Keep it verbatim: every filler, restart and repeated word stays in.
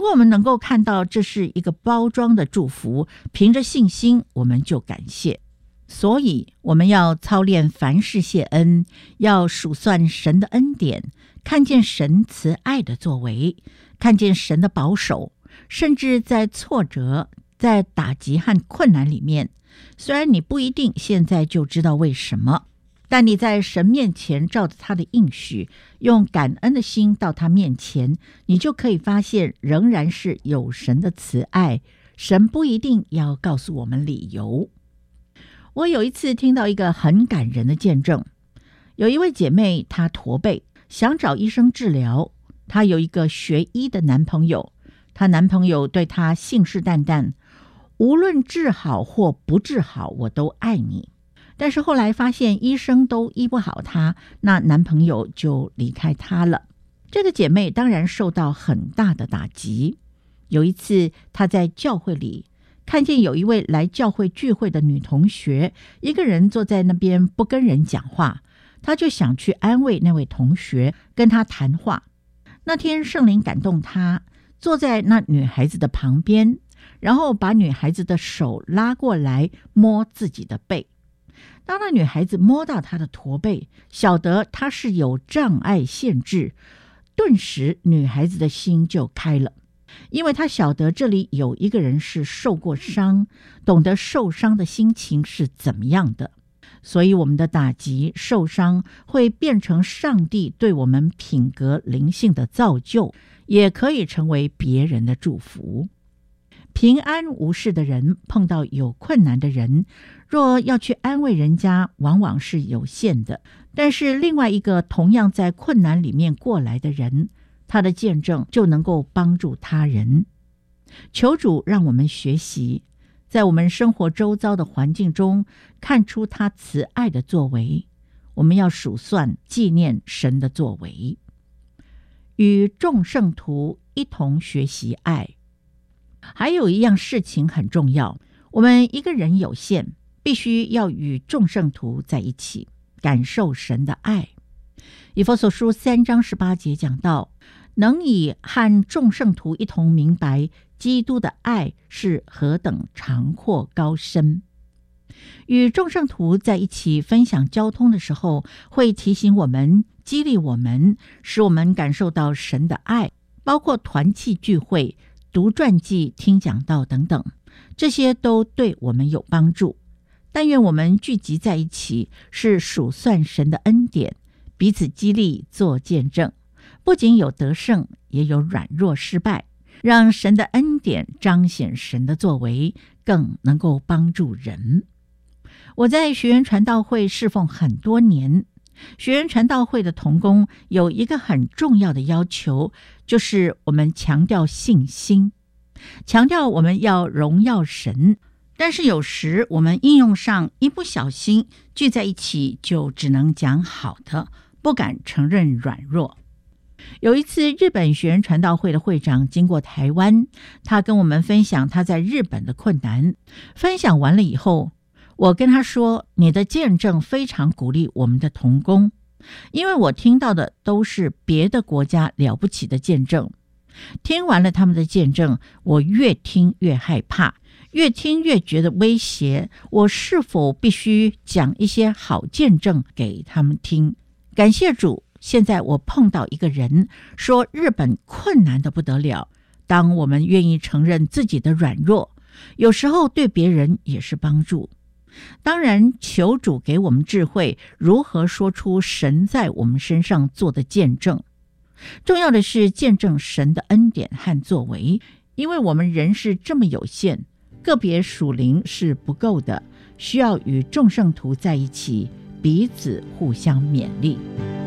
果我们能够看到这是一个包装的祝福，凭着信心我们就感谢。所以我们要操练凡事谢恩，要数算神的恩典，看见神慈爱的作为，看见神的保守，甚至在挫折、在打击和困难里面，虽然你不一定现在就知道为什么，但你在神面前照着他的应许，用感恩的心到他面前，你就可以发现仍然是有神的慈爱，神不一定要告诉我们理由。我有一次听到一个很感人的见证，有一位姐妹她驼背，想找医生治疗。她有一个学医的男朋友，她男朋友对她信誓旦旦，无论治好或不治好，我都爱你。但是后来发现医生都医不好她，那男朋友就离开她了。这个姐妹当然受到很大的打击。有一次她在教会里看见有一位来教会聚会的女同学，一个人坐在那边不跟人讲话，她就想去安慰那位同学，跟她谈话。那天圣灵感动她，坐在那女孩子的旁边，然后把女孩子的手拉过来摸自己的背。当那女孩子摸到她的驼背，晓得她是有障碍限制，顿时女孩子的心就开了。因为他晓得这里有一个人是受过伤，懂得受伤的心情是怎么样的，所以我们的打击、受伤会变成上帝对我们品格灵性的造就，也可以成为别人的祝福。平安无事的人碰到有困难的人，若要去安慰人家，往往是有限的。但是另外一个同样在困难里面过来的人，他的见证就能够帮助他人。求主让我们学习，在我们生活周遭的环境中看出他慈爱的作为。我们要数算纪念神的作为，与众圣徒一同学习爱。还有一样事情很重要，我们一个人有限，必须要与众圣徒在一起，感受神的爱。以弗所书三章十八节讲到，能以和众圣徒一同明白基督的爱是何等长阔高深。与众圣徒在一起分享交通的时候，会提醒我们、激励我们，使我们感受到神的爱，包括团契聚会、读传记、听讲道等等，这些都对我们有帮助。但愿我们聚集在一起，是数算神的恩典，彼此激励做见证，不仅有得胜，也有软弱失败，让神的恩典彰显神的作为，更能够帮助人。我在学园传道会侍奉很多年，学园传道会的同工有一个很重要的要求，就是我们强调信心，强调我们要荣耀神。但是有时我们应用上一不小心聚在一起，就只能讲好的，不敢承认软弱。有一次日本学园传道会的会长经过台湾，他跟我们分享他在日本的困难。分享完了以后，我跟他说，你的见证非常鼓励我们的同工，因为我听到的都是别的国家了不起的见证。听完了他们的见证，我越听越害怕，越听越觉得威胁，我是否必须讲一些好见证给他们听？感谢主，现在我碰到一个人说日本困难得不得了，当我们愿意承认自己的软弱，有时候对别人也是帮助。当然求主给我们智慧，如何说出神在我们身上做的见证。重要的是见证神的恩典和作为，因为我们人是这么有限，个别属灵是不够的，需要与众圣徒在一起，彼此互相勉励。